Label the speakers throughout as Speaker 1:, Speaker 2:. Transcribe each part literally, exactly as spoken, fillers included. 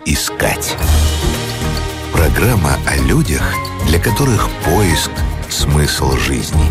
Speaker 1: искать. Программа о людях, для которых поиск – смысл жизни.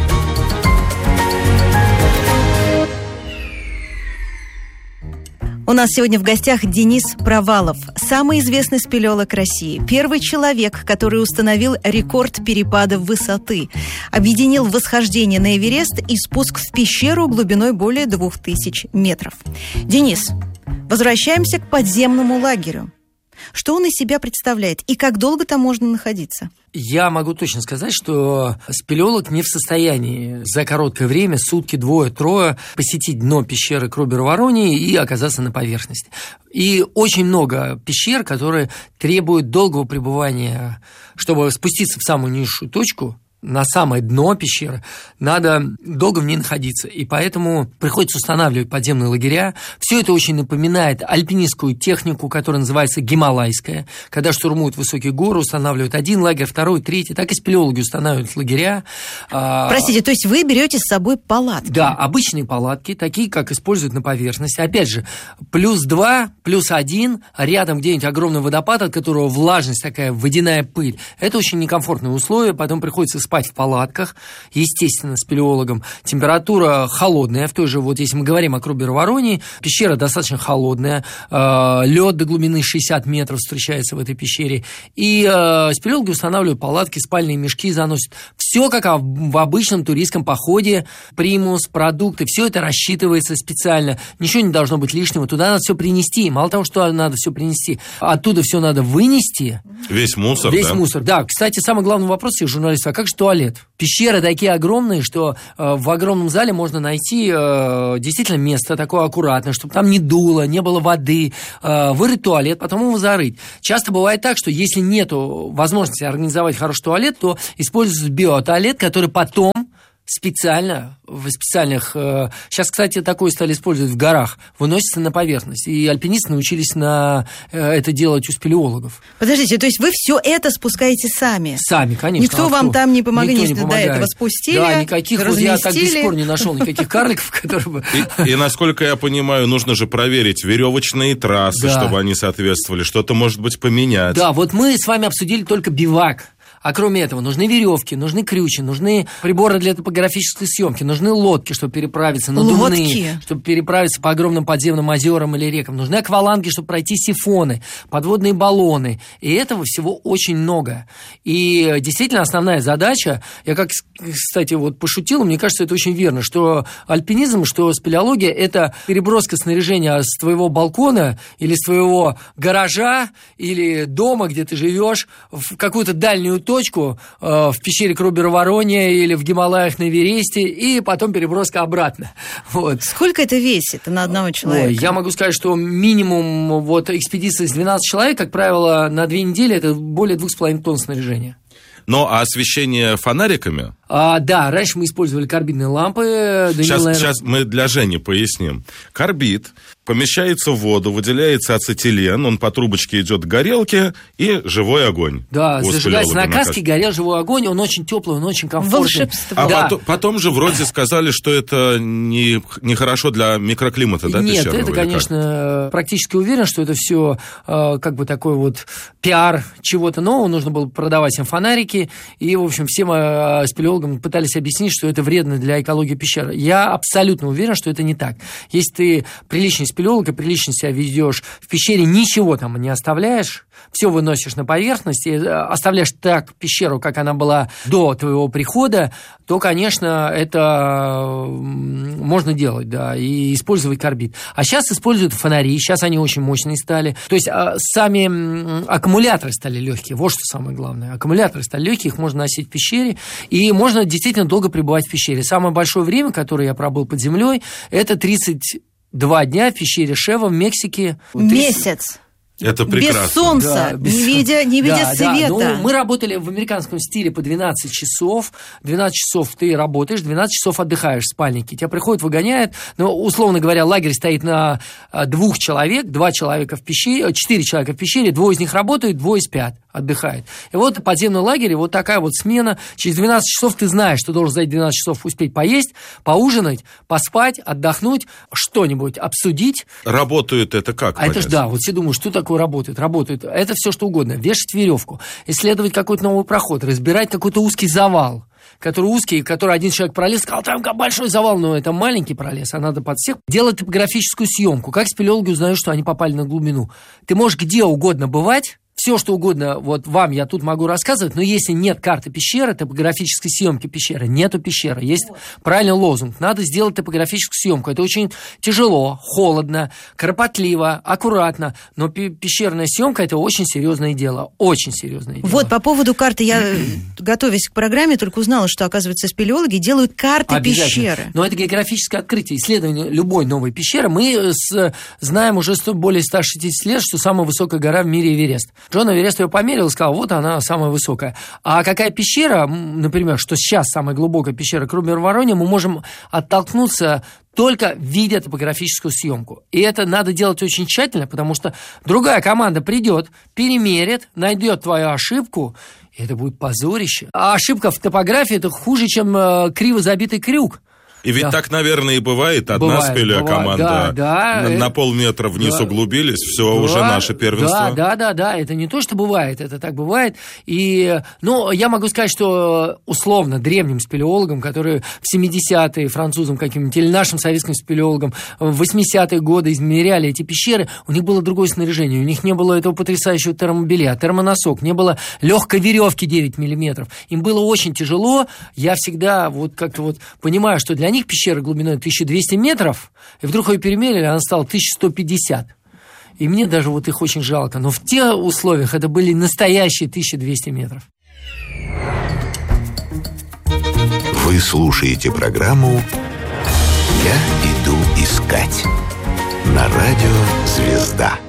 Speaker 2: У нас сегодня в гостях Денис Провалов, самый известный спелеолог России, первый человек, который установил рекорд перепада высоты, объединил восхождение на Эверест и спуск в пещеру глубиной более двух тысяч метров. Денис, возвращаемся к подземному лагерю. Что он из себя представляет и как долго там можно находиться?
Speaker 3: Я могу точно сказать, что спелеолог не в состоянии за короткое время, сутки, двое, трое, посетить дно пещеры Крубер-Вороньей и оказаться на поверхности. И очень много пещер, которые требуют долгого пребывания, чтобы спуститься в самую низшую точку, на самое дно пещеры, надо долго в ней находиться. И поэтому приходится устанавливать подземные лагеря. Все это очень напоминает альпинистскую технику, которая называется гималайская. Когда штурмуют высокие горы, устанавливают один лагерь, второй, третий. Так и спелеологи устанавливают лагеря.
Speaker 2: Простите, то есть вы берете с собой палатки?
Speaker 3: Да, обычные палатки, такие, как используют на поверхности. Опять же, плюс два, плюс один, рядом где-нибудь огромный водопад, от которого влажность такая, водяная пыль. Это очень некомфортные условия, потом приходится спать в палатках, естественно, спелеологам. Температура холодная, в той же, вот если мы говорим о Крубер-Вороньей, пещера достаточно холодная, э, лед до глубины шестьдесят метров встречается в этой пещере, и э, спелеологи устанавливают палатки, спальные мешки заносят. Все как в обычном туристском походе, примус, продукты, все это рассчитывается специально, ничего не должно быть лишнего, туда надо все принести, мало того, что надо все принести, оттуда все надо вынести.
Speaker 4: Весь мусор,
Speaker 3: Весь
Speaker 4: да? мусор,
Speaker 3: да. Кстати, самый главный вопрос всех журналистов, а как же туалет? Пещеры такие огромные, что э, в огромном зале можно найти э, действительно место такое аккуратное, чтобы там не дуло, не было воды, э, вырыть туалет, потом его зарыть. Часто бывает так, что если нет возможности организовать хороший туалет, то используется биотуалет, который потом специально, в специальных... Э, сейчас, кстати, такое стали использовать в горах, выносится на поверхность. И альпинисты научились на э, это делать у спелеологов.
Speaker 2: Подождите, то есть вы все это спускаете сами?
Speaker 3: Сами, конечно.
Speaker 2: Никто
Speaker 3: а
Speaker 2: вам там не помогает,
Speaker 3: Никто не
Speaker 2: до
Speaker 3: помогает.
Speaker 2: этого спустили,
Speaker 3: Да, никаких, вот я так до сих пор не нашел никаких карликов, которые бы...
Speaker 4: И, и, насколько я понимаю, нужно же проверить веревочные трассы, да, чтобы они соответствовали, что-то, может быть, поменять.
Speaker 3: Да, вот мы с вами обсудили только бивак. А кроме этого, нужны веревки, нужны крючи, нужны приборы для топографической съемки, нужны лодки, чтобы переправиться, надувные, чтобы переправиться по огромным подземным озерам или рекам, нужны акваланги, чтобы пройти сифоны, подводные баллоны. И этого всего очень много. И действительно основная задача, я как, кстати, вот пошутил, мне кажется, это очень верно, что альпинизм, что спелеология – это переброска снаряжения с твоего балкона или с твоего гаража или дома, где ты живешь, в какую-то дальнюю точку э, в пещере Крубер-Воронья или в Гималаях на Эвересте, и потом переброска обратно. Вот.
Speaker 2: Сколько это весит на одного человека?
Speaker 3: Ой, я могу сказать, что минимум вот, экспедиции с двенадцати человек, как правило, на две недели это более двух с половиной тонн снаряжения.
Speaker 4: Ну, а освещение фонариками?
Speaker 3: А, да, раньше мы использовали карбидные лампы.
Speaker 4: Сейчас, сейчас мы для Жени поясним. Карбид помещается в воду, выделяется ацетилен, он по трубочке идет к горелке, и живой огонь.
Speaker 3: Да, зажигается на каске, горел живой огонь, он очень теплый, он очень комфортный.
Speaker 2: Волшебство.
Speaker 4: А
Speaker 3: да.
Speaker 4: потом, потом же вроде сказали, что это не, не хорошо для микроклимата, да,
Speaker 3: Нет,
Speaker 4: пещерного?
Speaker 3: это, конечно, как? Практически уверен, что это все э, как бы такой вот пиар чего-то нового, нужно было продавать им фонарики, и, в общем, всем э, спелеологам пытались объяснить, что это вредно для экологии пещеры. Я абсолютно уверен, что это не так. Если ты приличный спелеолог и прилично себя ведешь в пещере, ничего там не оставляешь, все выносишь на поверхность и оставляешь так пещеру, как она была до твоего прихода, то, конечно, это можно делать, да, и использовать карбид. А сейчас используют фонари, сейчас они очень мощные стали. То есть сами аккумуляторы стали легкие, вот что самое главное. Аккумуляторы стали легкие, их можно носить в пещере, и можно действительно долго пребывать в пещере. Самое большое время, которое я пробыл под землей, это тридцать два дня в пещере Шева в Мексике.
Speaker 2: Месяц.
Speaker 4: Это прекрасно.
Speaker 2: Без солнца,
Speaker 3: да, без...
Speaker 2: не видя, не видя
Speaker 3: да,
Speaker 2: света.
Speaker 3: Да. Ну, мы работали в американском стиле по двенадцать часов. двенадцать часов ты работаешь, двенадцать часов отдыхаешь в спальнике. Тебя приходят, выгоняют. Ну, условно говоря, лагерь стоит на двух человек, два человека в пещере, четыре человека в пещере, двое из них работают, двое спят. отдыхает. И вот подземный лагерь, и вот такая вот смена. Через двенадцать часов ты знаешь, что должен за эти двенадцать часов успеть поесть, поужинать, поспать, отдохнуть, что-нибудь обсудить.
Speaker 4: Работают это как?
Speaker 3: А это ж да, вот все думают, что такое работает. Работает. Это все что угодно. Вешать веревку, исследовать какой-то новый проход, разбирать какой-то узкий завал, который узкий, который один человек пролез, сказал, там большой завал, но это маленький пролез, а надо под всех. Делать топографическую съемку. Как спелеологи узнают, что они попали на глубину? Ты можешь где угодно бывать, все, что угодно, вот вам я тут могу рассказывать, но если нет карты пещеры, топографической съемки пещеры, нету пещеры. Есть правильный лозунг. Надо сделать топографическую съемку. Это очень тяжело, холодно, кропотливо, аккуратно, но пещерная съемка – это очень серьезное дело. Очень серьезное дело.
Speaker 2: Вот, по поводу карты, я, готовясь к программе, только узнала, что, оказывается, спелеологи делают карты пещеры.
Speaker 3: Но это географическое открытие, исследование любой новой пещеры. Мы с, знаем уже более ста шестидесяти лет, что самая высокая гора в мире Эверест. Джон Эверест ее померил и сказал, вот она самая высокая. А какая пещера, например, что сейчас самая глубокая пещера Крумер-Вороне, мы можем оттолкнуться только видя топографическую съемку. И это надо делать очень тщательно, потому что другая команда придет, перемерит, найдет твою ошибку, и это будет позорище. А ошибка в топографии – это хуже, чем э, криво забитый крюк.
Speaker 4: И ведь
Speaker 3: да.
Speaker 4: так, наверное, и бывает. Одна
Speaker 3: бывает,
Speaker 4: спелеокоманда
Speaker 3: да, да,
Speaker 4: на,
Speaker 3: это...
Speaker 4: на полметра вниз да, углубились, все, да, уже наше первенство.
Speaker 3: Да, да, да, да, это не то, что бывает, это так бывает. И, ну, я могу сказать, что условно древним спелеологам, которые в семидесятые, французам каким-нибудь, или нашим советским спелеологам в восьмидесятые годы измеряли эти пещеры, у них было другое снаряжение, у них не было этого потрясающего термобелья, термоносок, не было легкой веревки девять миллиметров. Им было очень тяжело. Я всегда вот как-то вот понимаю, что для них пещера глубиной тысяча двести метров, и вдруг ее перемерили, она стала тысяча сто пятьдесят. И мне даже вот их очень жалко. Но в тех условиях это были настоящие тысяча двести метров.
Speaker 1: Вы слушаете программу «Я иду искать» на радио «Звезда».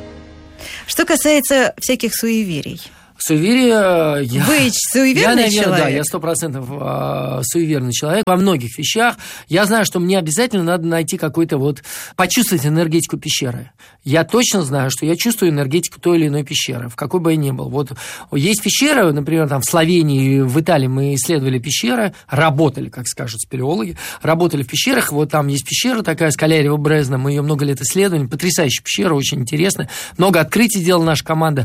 Speaker 2: Что касается всяких суеверий.
Speaker 3: Суеверие... Я,
Speaker 2: Вы суеверный
Speaker 3: я, наверное,
Speaker 2: человек?
Speaker 3: Да, я сто процентов э, суеверный человек во многих вещах. Я знаю, что мне обязательно надо найти какой-то вот... почувствовать энергетику пещеры. Я точно знаю, что я чувствую энергетику той или иной пещеры, в какой бы я ни был. Вот есть пещеры, например, там в Словении, в Италии мы исследовали пещеры, работали, как скажут спелеологи, работали в пещерах. Вот там есть пещера такая, Скалярево Брезна, мы ее много лет исследовали. Потрясающая пещера, очень интересная. Много открытий делала наша команда.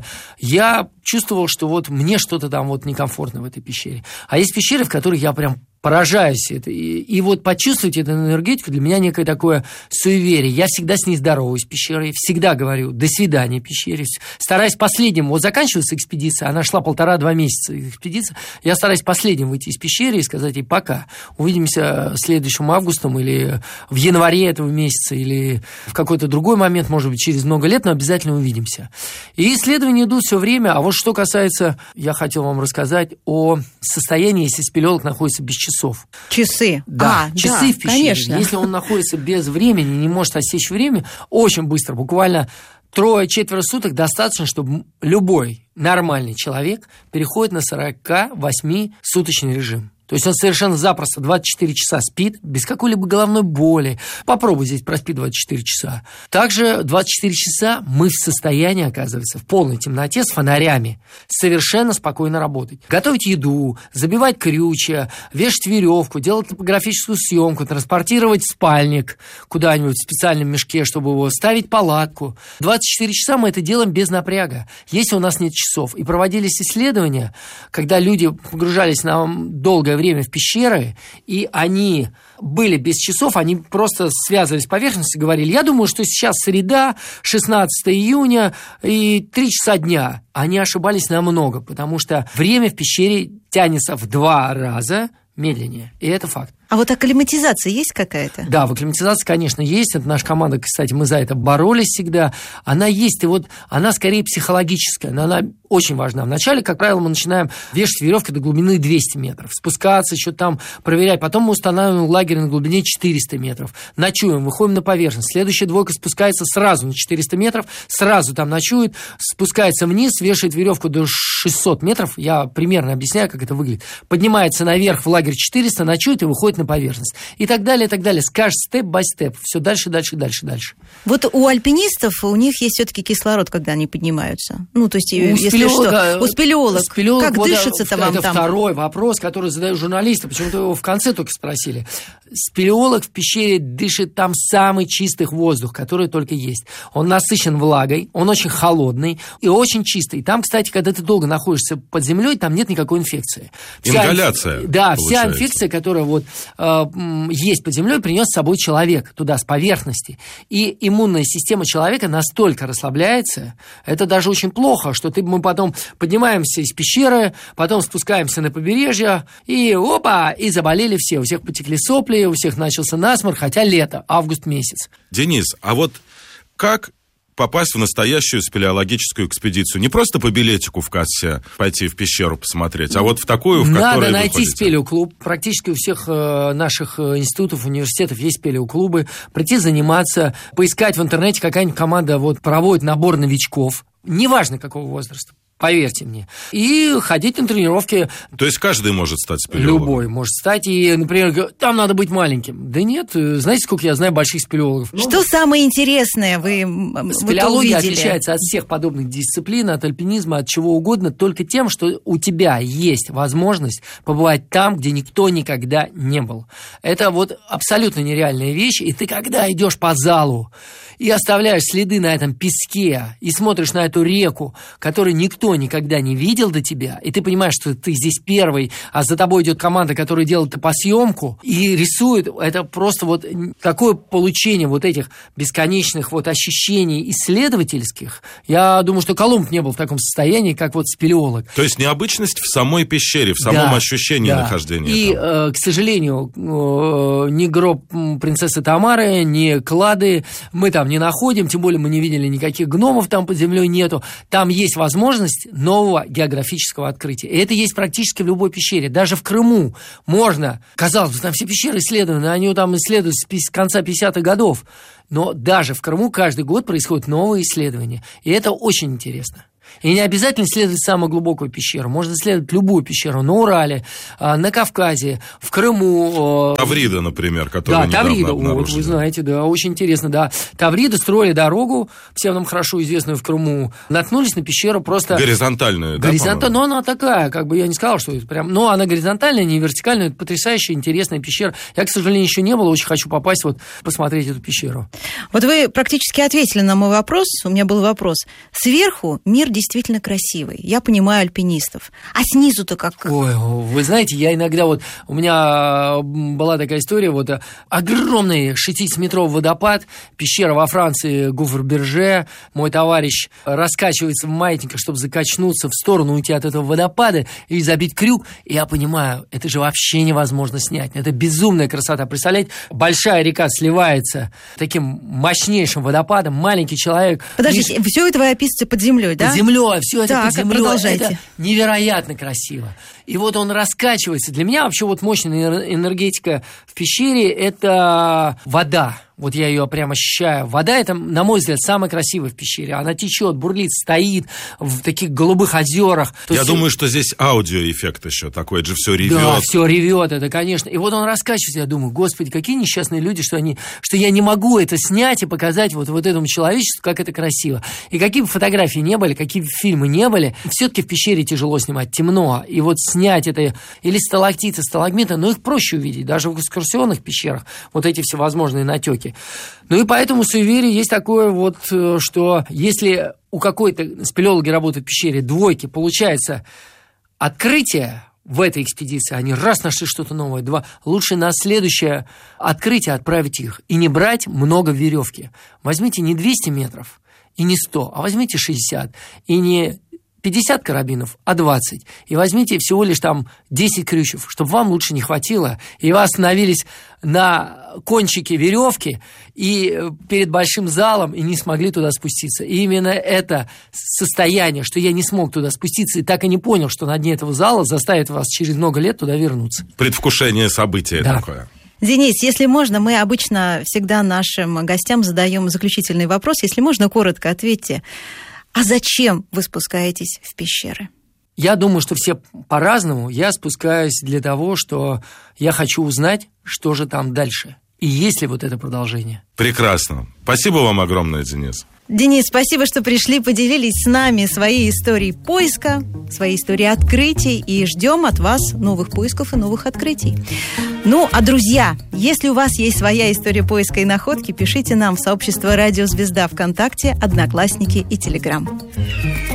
Speaker 3: Я чувствовал, что вот мне что-то там вот некомфортно в этой пещере. А есть пещеры, в которых я прям поражаюсь. Это. И, и вот почувствовать эту энергетику для меня некое такое суеверие. Я всегда с ней здороваюсь с пещерой, всегда говорю «до свидания, пещере». Стараюсь последним, вот заканчивается экспедиция, она шла полтора-два месяца экспедиция, я стараюсь последним выйти из пещеры и сказать ей «пока». Увидимся следующим августом или в январе этого месяца, или в какой-то другой момент, может быть, через много лет, но обязательно увидимся. И исследования идут все время. А вот что касается, я хотел вам рассказать о состоянии, если спелеолог находится без часов.
Speaker 2: Часы.
Speaker 3: Да,
Speaker 2: а,
Speaker 3: часы
Speaker 2: да,
Speaker 3: в пещере.
Speaker 2: Конечно.
Speaker 3: Если он находится без времени, не может осечь время, очень быстро, буквально трое-четверо суток достаточно, чтобы любой нормальный человек переходит на сорок-восьмисуточный режим. То есть он совершенно запросто двадцать четыре часа спит, без какой-либо головной боли. Попробуй здесь проспи двадцать четыре часа. Также двадцать четыре часа мы в состоянии, оказывается, в полной темноте с фонарями совершенно спокойно работать. Готовить еду, забивать крючья, вешать веревку, делать топографическую съемку, транспортировать в спальник куда-нибудь в специальном мешке, чтобы его ставить палатку. двадцать четыре часа мы это делаем без напряга, если у нас нет часов. И проводились исследования, когда люди погружались на долгое время в пещеры, и они были без часов, они просто связывались с поверхностью и говорили, я думаю, что сейчас среда, шестнадцатого июня и три часа дня. Они ошибались намного, потому что время в пещере тянется в два раза медленнее, и это факт.
Speaker 2: А вот акклиматизация есть какая-то?
Speaker 3: Да, акклиматизация, конечно, есть. Это наша команда, кстати, мы за это боролись всегда. Она есть, и вот она скорее психологическая, но она очень важна. Вначале, как правило, мы начинаем вешать веревки до глубины двести метров, спускаться, что-то там проверять. Потом мы устанавливаем лагерь на глубине четыреста метров. Ночуем, выходим на поверхность. Следующая двойка спускается сразу на четыреста метров, сразу там ночует, спускается вниз, вешает веревку до шестисот метров. Я примерно объясняю, как это выглядит. Поднимается наверх в лагерь четыреста, ночует и выходит на поверхность. И так далее, и так далее. Скажешь степ-бай-степ. Все дальше, дальше, дальше, дальше.
Speaker 2: Вот у альпинистов, у них есть все-таки кислород, когда они поднимаются. Ну, то есть,
Speaker 3: у
Speaker 2: если если что? У спелеолог.
Speaker 3: спелеолог
Speaker 2: как
Speaker 3: вот
Speaker 2: дышится-то вам
Speaker 3: это
Speaker 2: там?
Speaker 3: Это второй вопрос, который задают журналисты. Почему-то его в конце только спросили. Спелеолог в пещере дышит там самый чистый воздух, который только есть. Он насыщен влагой, он очень холодный и очень чистый. Там, кстати, когда ты долго находишься под землей, там нет никакой инфекции. Вся
Speaker 4: Ингаляция.
Speaker 3: Инф... Да,
Speaker 4: получается.
Speaker 3: вся инфекция, которая вот, э, есть под землей, принес с собой человек туда, с поверхности. И иммунная система человека настолько расслабляется, это даже очень плохо, что ты, мы потом поднимаемся из пещеры, потом спускаемся на побережье, и опа, и заболели все. У всех потекли сопли, у всех начался насморк, хотя лето, август месяц.
Speaker 4: Денис, а вот как попасть в настоящую спелеологическую экспедицию? Не просто по билетику в кассе пойти в пещеру посмотреть, а вот в такую, в
Speaker 3: Надо
Speaker 4: которой
Speaker 3: найти
Speaker 4: вы ходите.
Speaker 3: спелеоклуб. Практически у всех э, наших институтов, университетов есть спелеоклубы. Прийти заниматься, поискать в интернете, какая-нибудь команда вот проводит набор новичков. Неважно, какого возраста. Поверьте мне. И ходить на тренировки.
Speaker 4: То есть каждый может стать спелеологом? Любой
Speaker 3: может стать. И, например, там надо быть маленьким. Да нет, знаете, сколько я знаю больших спелеологов?
Speaker 2: Что ну, самое интересное вы
Speaker 3: Спелеология отличается от всех подобных дисциплин, от альпинизма, от чего угодно, только тем, что у тебя есть возможность побывать там, где никто никогда не был. Это вот абсолютно нереальная вещь. И ты, когда идешь по залу и оставляешь следы на этом песке, и смотришь на эту реку, которую никто никогда не видел до тебя, и ты понимаешь, что ты здесь первый, а за тобой идет команда, которая делает топосъемку и рисует, это просто вот такое получение вот этих бесконечных вот ощущений исследовательских. Я думаю, что Колумб не был в таком состоянии, как вот спелеолог.
Speaker 4: То есть необычность в самой пещере, в самом
Speaker 3: да,
Speaker 4: ощущении
Speaker 3: да.
Speaker 4: нахождения.
Speaker 3: И, э, к сожалению, э, ни гроб принцессы Тамары, ни клады мы там не находим, тем более мы не видели никаких гномов, там под землей нету. Там есть возможность нового географического открытия. И это есть практически в любой пещере. Даже в Крыму можно, казалось бы, там все пещеры исследованы, они там исследуют с конца пятидесятых годов. Но даже в Крыму каждый год происходят новые исследования. И это очень интересно. И не обязательно исследовать самую глубокую пещеру. Можно исследовать любую пещеру на Урале, на Кавказе, в Крыму.
Speaker 4: Таврида, например, которая
Speaker 3: да,
Speaker 4: недавно
Speaker 3: Таврида,
Speaker 4: обнаружена.
Speaker 3: Вот, вы знаете, да, очень интересно, да. Таврида строили дорогу, всем нам хорошо известную в Крыму, наткнулись на пещеру просто...
Speaker 4: Горизонтальную, да,
Speaker 3: Горизонтальную, но она такая, как бы я не сказал, что это прям... Но она горизонтальная, не вертикальная, это потрясающая, интересная пещера. Я, к сожалению, еще не был, очень хочу попасть, вот, посмотреть эту пещеру.
Speaker 2: Вот вы практически ответили на мой вопрос, у меня был вопрос. Сверху мир действительно красивый. Я понимаю альпинистов. А снизу-то как?
Speaker 3: Ой, вы знаете, я иногда вот... У меня была такая история, вот огромный шестидесятиметровый водопад, пещера во Франции, Гуфр-Берже. Мой товарищ раскачивается в маятниках, чтобы закачнуться в сторону, уйти от этого водопада и забить крюк. И я понимаю, это же вообще невозможно снять. Это безумная красота. Представляете, большая река сливается таким мощнейшим водопадом, маленький человек...
Speaker 2: Подождите,
Speaker 3: лишь...
Speaker 2: все это вы описываете под землей, да?
Speaker 3: Под землей, все это
Speaker 2: так,
Speaker 3: под землей.
Speaker 2: Продолжайте.
Speaker 3: Это невероятно красиво. И вот он раскачивается. Для меня вообще вот мощная энергетика в пещере – это вода. Вот я ее прям ощущаю. Вода – это, на мой взгляд, самая красивая в пещере. Она течет, бурлит, стоит в таких голубых озерах. То
Speaker 4: я
Speaker 3: есть...
Speaker 4: думаю, что здесь аудиоэффект еще такой, это же все ревет.
Speaker 3: Да, все ревет, это, конечно. И вот он раскачивается, я думаю, господи, какие несчастные люди, что, они, что я не могу это снять и показать вот, вот этому человечеству, как это красиво. И какие бы фотографии не были, какие бы фильмы не были, все-таки в пещере тяжело снимать, темно. И вот снять это, или сталактиты, сталагмиты, но их проще увидеть, даже в экскурсионных пещерах, вот эти всевозможные натеки. Ну и поэтому в суеверии есть такое вот, что если у какой-то спелеологи работают в пещере, двойки, получается открытие в этой экспедиции, они раз нашли что-то новое, два, лучше на следующее открытие отправить их и не брать много веревки. Возьмите не двести метров и не сто, а возьмите шестьдесят и не пятьдесят карабинов, а двадцать. И возьмите всего лишь там десять крючев, чтобы вам лучше не хватило, и вы остановились на кончике веревки и перед большим залом и не смогли туда спуститься. И именно это состояние, что я не смог туда спуститься и так и не понял, что на дне этого зала заставит вас через много лет туда вернуться.
Speaker 4: Предвкушение события
Speaker 3: да.
Speaker 4: такое.
Speaker 2: Денис, если можно, мы обычно всегда нашим гостям задаем заключительный вопрос. Если можно, коротко ответьте. А зачем вы спускаетесь в пещеры?
Speaker 3: Я думаю, что все по-разному. Я спускаюсь для того, что я хочу узнать, что же там дальше. И есть ли вот это продолжение.
Speaker 4: Прекрасно. Спасибо вам огромное, Денис.
Speaker 2: Денис, спасибо, что пришли, поделились с нами своей историей поиска, своей историей открытий, и ждем от вас новых поисков и новых открытий. Ну, а, друзья, если у вас есть своя история поиска и находки, пишите нам в сообщество «Радио Звезда» ВКонтакте, Одноклассники и Телеграм.